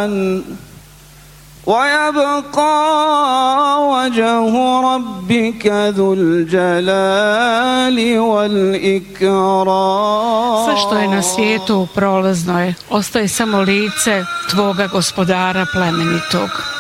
ويبقى وجه ربك ذو الجلال والإكرام. Sve što je na svijetu prolazno je, ostaje samo lice tvoga gospodara plemenitog.